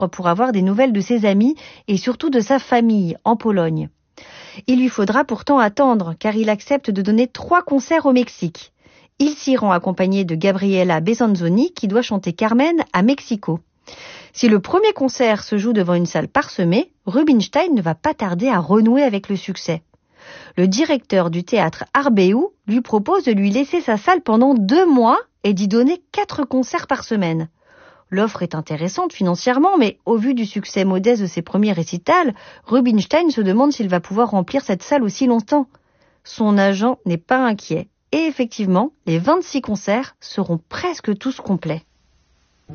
pour avoir des nouvelles de ses amis et surtout de sa famille en Pologne. Il lui faudra pourtant attendre car il accepte de donner 3 concerts au Mexique. Il s'y rend accompagné de Gabriela Besanzoni qui doit chanter Carmen à Mexico. Si le premier concert se joue devant une salle parsemée, Rubinstein ne va pas tarder à renouer avec le succès. Le directeur du théâtre Arbeu lui propose de lui laisser sa salle pendant 2 mois et d'y donner 4 concerts par semaine. L'offre est intéressante financièrement, mais au vu du succès modeste de ses premiers récitals, Rubinstein se demande s'il va pouvoir remplir cette salle aussi longtemps. Son agent n'est pas inquiet. Et effectivement, les 26 concerts seront presque tous complets.